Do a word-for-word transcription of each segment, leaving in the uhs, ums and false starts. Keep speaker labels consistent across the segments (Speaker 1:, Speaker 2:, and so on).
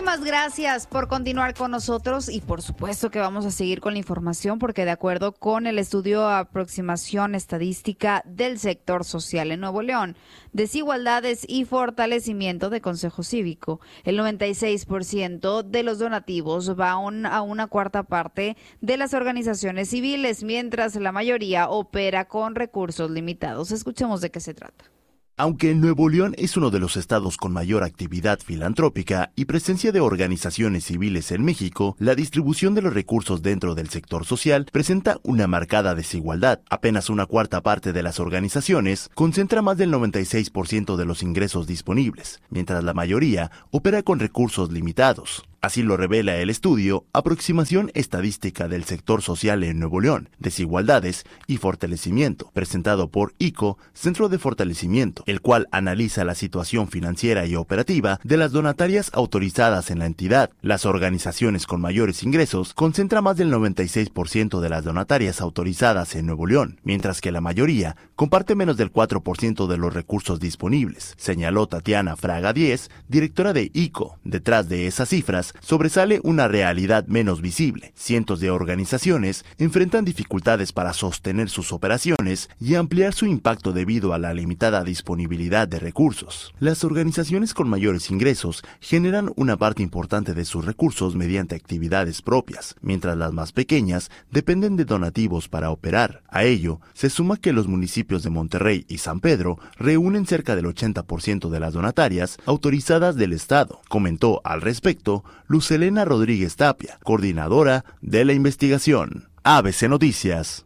Speaker 1: Muchísimas gracias por continuar con nosotros y por supuesto que vamos a seguir con la información porque de acuerdo con el estudio Aproximación Estadística del Sector Social en Nuevo León, Desigualdades y Fortalecimiento de Consejo Cívico, el noventa y seis por ciento de los donativos va a, un, a una cuarta parte de las organizaciones civiles, mientras la mayoría opera con recursos limitados. Escuchemos de qué se trata.
Speaker 2: Aunque Nuevo León es uno de los estados con mayor actividad filantrópica y presencia de organizaciones civiles en México, la distribución de los recursos dentro del sector social presenta una marcada desigualdad. Apenas una cuarta parte de las organizaciones concentra más del noventa y seis por ciento de los ingresos disponibles, mientras la mayoría opera con recursos limitados. Así lo revela el estudio Aproximación Estadística del Sector Social en Nuevo León, Desigualdades y Fortalecimiento, presentado por I C O, Centro de Fortalecimiento, el cual analiza la situación financiera y operativa de las donatarias autorizadas en la entidad. Las organizaciones con mayores ingresos concentran más del noventa y seis por ciento de las donatarias autorizadas en Nuevo León, mientras que la mayoría comparte menos del cuatro por ciento de los recursos disponibles, señaló Tatiana Fraga Díez, directora de I C O. Detrás de esas cifras sobresale una realidad menos visible. Cientos de organizaciones enfrentan dificultades para sostener sus operaciones y ampliar su impacto debido a la limitada disponibilidad de recursos. Las organizaciones con mayores ingresos generan una parte importante de sus recursos mediante actividades propias, mientras las más pequeñas dependen de donativos para operar. A ello se suma que los municipios de Monterrey y San Pedro reúnen cerca del ochenta por ciento de las donatarias autorizadas del estado, comentó al respecto Luz Helena Rodríguez Tapia, coordinadora de la investigación. A B C Noticias.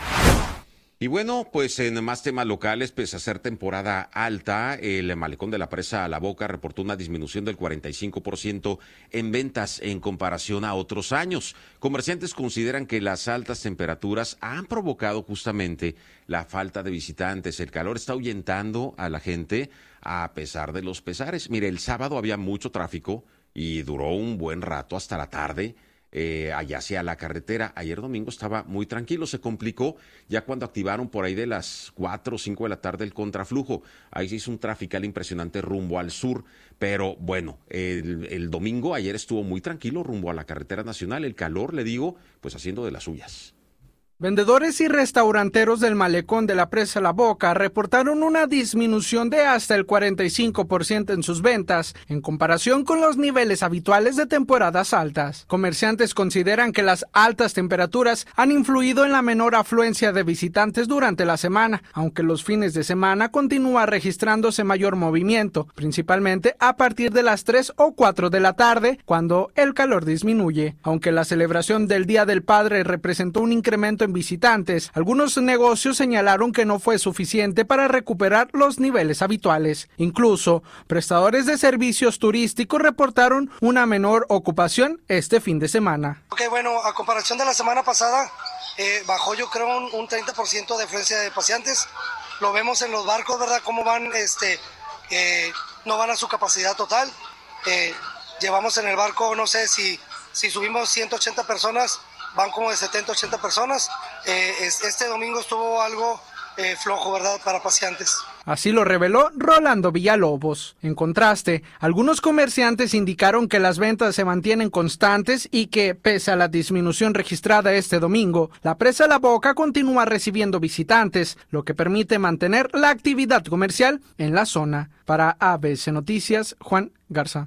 Speaker 3: Y bueno, pues en más temas locales, pese a ser temporada alta, el malecón de la presa La Boca reportó una disminución del cuarenta y cinco por ciento en ventas en comparación a otros años. Comerciantes consideran que las altas temperaturas han provocado justamente la falta de visitantes. El calor está ahuyentando a la gente a pesar de los pesares. Mire, el sábado había mucho tráfico y duró un buen rato hasta la tarde. Eh, allá hacia la carretera. Ayer domingo estaba muy tranquilo, se complicó ya cuando activaron por ahí de las cuatro o cinco de la tarde el contraflujo. Ahí se hizo un trafical impresionante rumbo al sur, pero bueno, el, el domingo ayer estuvo muy tranquilo rumbo a la carretera nacional. El calor, le digo, pues haciendo de las suyas.
Speaker 4: Vendedores y restauranteros del malecón de la presa La Boca reportaron una disminución de hasta el cuarenta y cinco por ciento en sus ventas en comparación con los niveles habituales de temporadas altas. Comerciantes consideran que las altas temperaturas han influido en la menor afluencia de visitantes durante la semana, aunque los fines de semana continúa registrándose mayor movimiento, principalmente a partir de las tres o cuatro de la tarde, cuando el calor disminuye. Aunque la celebración del Día del Padre representó un incremento en visitantes, algunos negocios señalaron que no fue suficiente para recuperar los niveles habituales. Incluso, prestadores de servicios turísticos reportaron una menor ocupación este fin de semana.
Speaker 5: Ok, bueno, a comparación de la semana pasada, eh, bajó yo creo un, un treinta por ciento de afluencia de paseantes. Lo vemos en los barcos, ¿verdad? Cómo van, este, eh, no van a su capacidad total. Eh, llevamos en el barco, no sé si, si subimos ciento ochenta personas, van como de setenta, ochenta personas. Eh, este domingo estuvo algo eh, flojo, ¿verdad?, para paseantes.
Speaker 4: Así lo reveló Rolando Villalobos. En contraste, algunos comerciantes indicaron que las ventas se mantienen constantes y que, pese a la disminución registrada este domingo, la presa La Boca continúa recibiendo visitantes, lo que permite mantener la actividad comercial en la zona. Para A B C Noticias, Juan Garza.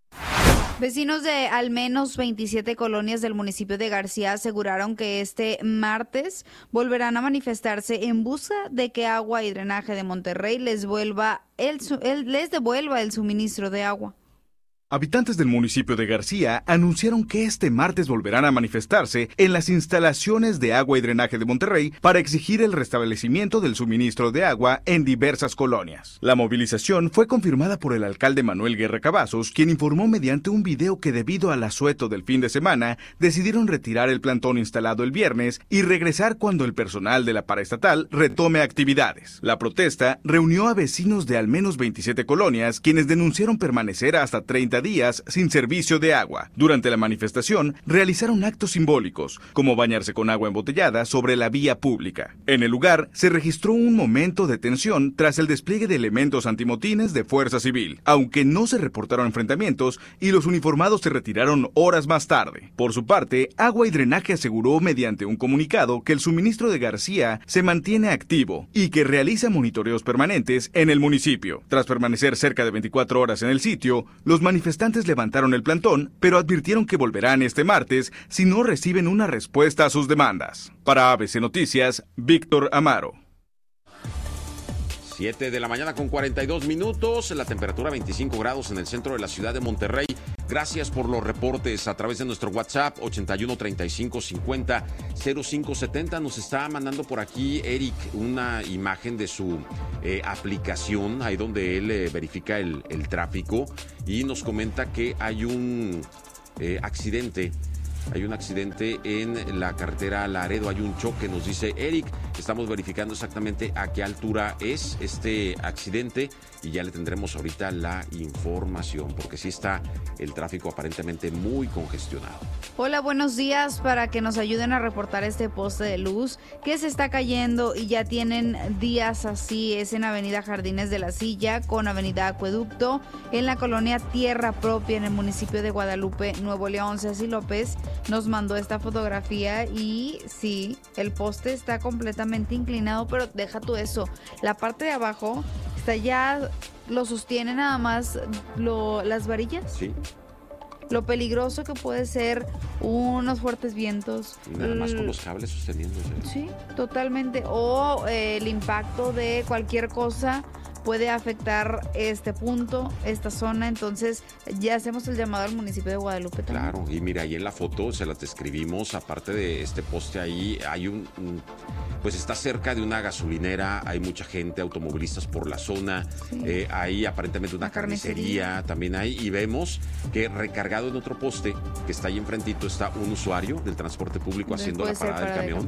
Speaker 1: Vecinos de al menos veintisiete colonias del municipio de García aseguraron que este martes volverán a manifestarse en busca de que Agua y Drenaje de Monterrey les, vuelva el, el, les devuelva el suministro de agua.
Speaker 6: Habitantes del municipio de García anunciaron que este martes volverán a manifestarse en las instalaciones de Agua y Drenaje de Monterrey para exigir el restablecimiento del suministro de agua en diversas colonias. La movilización fue confirmada por el alcalde Manuel Guerra Cavazos, quien informó mediante un video que debido al asueto del fin de semana decidieron retirar el plantón instalado el viernes y regresar cuando el personal de la paraestatal retome actividades. La protesta reunió a vecinos de al menos veintisiete colonias, quienes denunciaron permanecer hasta treinta treinta días sin servicio de agua. Durante la manifestación, realizaron actos simbólicos, como bañarse con agua embotellada sobre la vía pública. En el lugar, se registró un momento de tensión tras el despliegue de elementos antimotines de Fuerza Civil, aunque no se reportaron enfrentamientos y los uniformados se retiraron horas más tarde. Por su parte, Agua y Drenaje aseguró mediante un comunicado que el suministro de García se mantiene activo y que realiza monitoreos permanentes en el municipio. Tras permanecer cerca de veinticuatro horas en el sitio, los manifestantes levantaron el plantón, pero advirtieron que volverán este martes si no reciben una respuesta a sus demandas. Para A B C Noticias, Víctor Amaro.
Speaker 3: siete de la mañana con cuarenta y dos minutos, la temperatura veinticinco grados en el centro de la ciudad de Monterrey. Gracias por los reportes a través de nuestro WhatsApp ochenta y uno, treinta y cinco, cincuenta, cero cinco setenta. Nos está mandando por aquí Eric una imagen de su eh, aplicación, ahí donde él eh, verifica el, el tráfico, y nos comenta que hay un eh, accidente. Hay un accidente en la carretera Laredo, hay un choque, nos dice Eric. Estamos verificando exactamente a qué altura es este accidente y ya le tendremos ahorita la información, porque sí está el tráfico aparentemente muy congestionado.
Speaker 1: Hola, buenos días, para que nos ayuden a reportar este poste de luz que se está cayendo y ya tienen días así. Es en Avenida Jardines de la Silla con Avenida Acueducto, en la colonia Tierra Propia, en el municipio de Guadalupe, Nuevo León. Ceci López nos mandó esta fotografía y sí, el poste está completamente inclinado, pero deja tú eso, la parte de abajo está ya, lo sostiene nada más lo, las varillas.
Speaker 3: Sí.
Speaker 1: Lo peligroso que puede ser unos fuertes vientos.
Speaker 3: Y nada más con los cables sosteniéndose.
Speaker 1: Sí, totalmente. O eh, el impacto de cualquier cosa puede afectar este punto, esta zona. Entonces ya hacemos el llamado al municipio de Guadalupe también.
Speaker 3: Claro, y mira, ahí en la foto se las describimos, aparte de este poste ahí, hay un, un pues está cerca de una gasolinera, hay mucha gente, automovilistas por la zona, sí. eh, hay aparentemente una, una carnicería, carnicería también hay, y vemos que recargado en otro poste, que está ahí enfrentito, está un usuario del transporte público haciendo la parada del camión,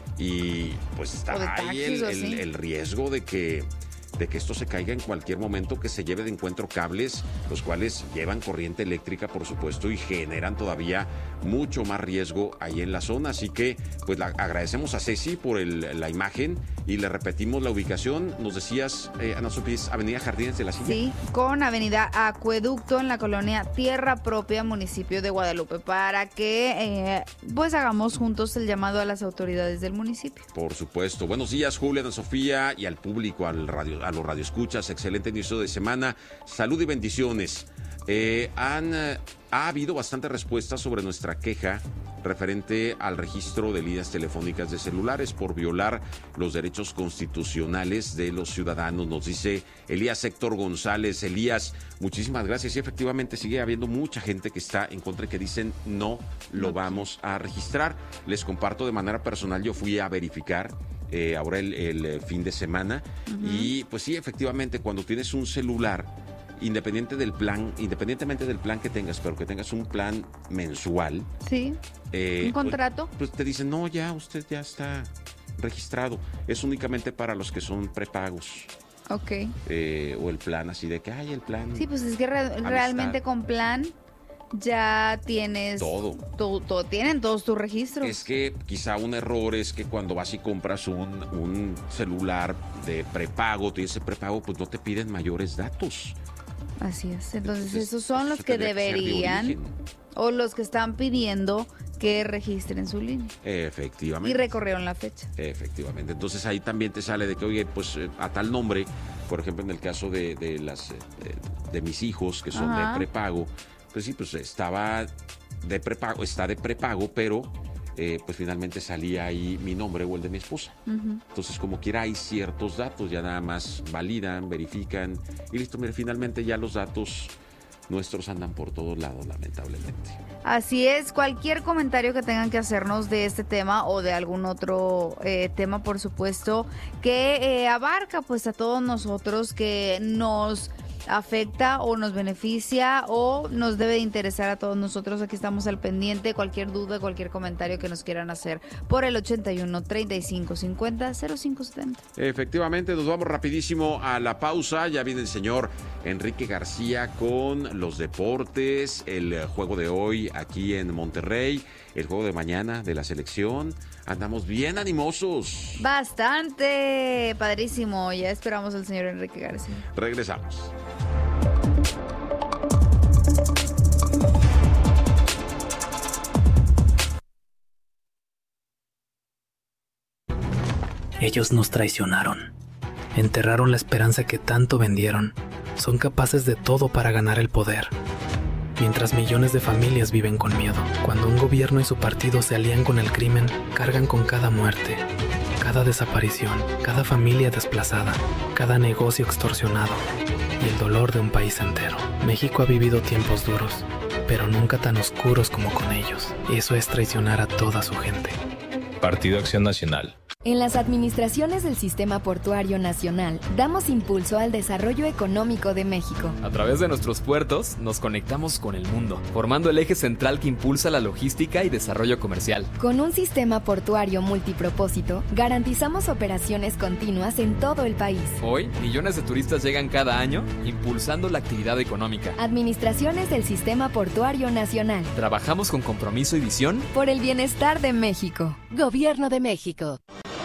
Speaker 3: y pues está ahí el, el, el riesgo de que de que esto se caiga en cualquier momento, que se lleve de encuentro cables, los cuales llevan corriente eléctrica, por supuesto, y generan todavía mucho más riesgo ahí en la zona. Así que, pues, la, agradecemos a Ceci por el, la imagen y le repetimos la ubicación. Nos decías, eh, Ana Sofía, Avenida Jardines de la Silla.
Speaker 1: Sí, con Avenida Acueducto en la colonia Tierra Propia, municipio de Guadalupe, para que, eh, pues, hagamos juntos el llamado a las autoridades del municipio.
Speaker 3: Por supuesto. Buenos días, Julia, Ana Sofía, y al público, al radio, a los radioescuchas. Excelente inicio de semana. Salud y bendiciones. Eh, han, eh, ha habido bastante respuesta sobre nuestra queja referente al registro de líneas telefónicas de celulares por violar los derechos constitucionales de los ciudadanos, nos dice Elías Héctor González. Elías, muchísimas gracias. Y efectivamente sigue habiendo mucha gente que está en contra y que dicen no lo vamos a registrar. Les comparto de manera personal, yo fui a verificar eh, ahora el, el fin de semana, uh-huh. y pues sí, efectivamente, cuando tienes un celular, independiente del plan, independientemente del plan que tengas, pero que tengas un plan mensual.
Speaker 1: Sí. Eh, ¿Un contrato?
Speaker 3: Pues, pues te dicen, no, ya, usted ya está registrado. Es únicamente para los que son prepagos.
Speaker 1: Ok.
Speaker 3: Eh, o el plan así de que, ay, el plan.
Speaker 1: Sí, pues es que re- realmente con plan ya tienes
Speaker 3: todo.
Speaker 1: todo, todo. Tienen todos tus registros.
Speaker 3: Es que quizá un error es que cuando vas y compras un, un celular de prepago, te dice prepago, pues no te piden mayores datos.
Speaker 1: Así es. Entonces, Entonces esos son los que deberían, de o los que están pidiendo que registren su línea.
Speaker 3: Efectivamente.
Speaker 1: Y recorrieron la fecha.
Speaker 3: Efectivamente. Entonces ahí también te sale de que, oye, pues a tal nombre, por ejemplo, en el caso de, de las de, de mis hijos que son Ajá. de prepago, pues sí, pues estaba de prepago, está de prepago, pero eh, pues finalmente salía ahí mi nombre o el de mi esposa. Uh-huh. Entonces, como quiera, hay ciertos datos, ya nada más validan, verifican, y listo, mira, finalmente ya los datos nuestros andan por todos lados, lamentablemente.
Speaker 1: Así es, cualquier comentario que tengan que hacernos de este tema o de algún otro eh, tema, por supuesto, que eh, abarca pues a todos nosotros, que nos afecta o nos beneficia o nos debe de interesar a todos nosotros. Aquí estamos al pendiente. Cualquier duda, cualquier comentario que nos quieran hacer por el ochenta y uno, treinta y cinco, cincuenta, cero cinco setenta.
Speaker 3: Efectivamente, nos vamos rapidísimo a la pausa. Ya viene el señor Enrique García con los deportes, el juego de hoy aquí en Monterrey, el juego de mañana de la selección. Andamos bien animosos.
Speaker 1: Bastante, padrísimo. Ya esperamos al señor Enrique García.
Speaker 3: Regresamos.
Speaker 7: Ellos nos traicionaron. Enterraron la esperanza que tanto vendieron. Son capaces de todo para ganar el poder. Mientras millones de familias viven con miedo. Cuando un gobierno y su partido se alían con el crimen, cargan con cada muerte, cada desaparición, cada familia desplazada, cada negocio extorsionado y el dolor de un país entero. México ha vivido tiempos duros, pero nunca tan oscuros como con ellos. Eso es traicionar a toda su gente.
Speaker 8: Partido Acción Nacional.
Speaker 9: En las administraciones del Sistema Portuario Nacional, damos impulso al desarrollo económico de México.
Speaker 10: A través de nuestros puertos, nos conectamos con el mundo, formando el eje central que impulsa la logística y desarrollo comercial.
Speaker 9: Con un sistema portuario multipropósito, garantizamos operaciones continuas en todo el país.
Speaker 10: Hoy, millones de turistas llegan cada año, impulsando la actividad económica.
Speaker 9: Administraciones del Sistema Portuario Nacional.
Speaker 10: Trabajamos con compromiso y visión
Speaker 9: por el bienestar de México.
Speaker 11: Gobierno de México.